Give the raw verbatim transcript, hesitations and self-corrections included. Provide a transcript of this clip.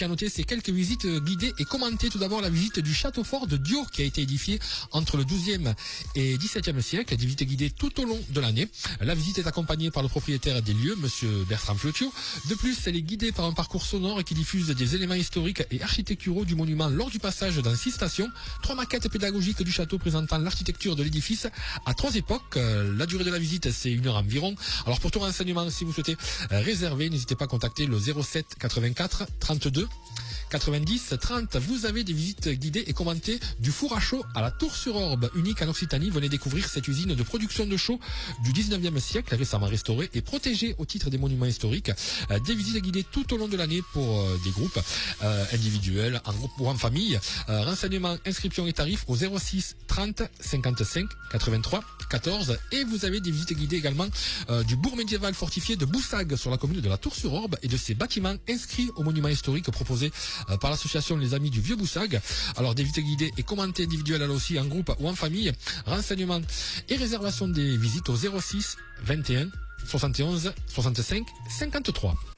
À noter ces quelques visites guidées et commentées. Tout d'abord la visite du château fort de Diot qui a été édifié entre le douzième et dix-septième siècle. Des visites guidées tout au long de l'année. La visite est accompagnée par le propriétaire des lieux, monsieur Bertrand Flotio. De plus, elle est guidée par un parcours sonore qui diffuse des éléments historiques et architecturaux du monument lors du passage dans six stations. Trois maquettes pédagogiques du château présentant l'architecture de l'édifice à trois époques. La durée de la visite, c'est une heure environ. Alors pour tout renseignement, si vous souhaitez réserver, n'hésitez pas à contacter le zéro sept quatre-vingt-quatre trente-deux quatre-vingt-dix trente. Vous avez des visites guidées et commentées du four à chaud à la Tour-sur-Orbe, unique en Occitanie. Venez découvrir cette usine de production de chaud du dix-neuvième siècle, récemment restaurée et protégée au titre des monuments historiques. Euh, des visites guidées tout au long de l'année pour euh, des groupes euh, individuels, en groupe ou en famille. Euh, renseignements, inscriptions et tarifs au zéro six trente cinquante-cinq quatre-vingt-trois quatorze. Et vous avez des visites guidées également euh, du bourg médiéval fortifié de Boussague sur la commune de la Tour-sur-Orbe et de ses bâtiments inscrits aux monuments historiques proposés euh, par l'association Les Amis du Vieux Boussague. Alors des visites guidées et commentées individuelles là aussi en groupe ou en famille. Renseignements et réservation des visites au zéro six vingt et un soixante et onze soixante-cinq cinquante-trois.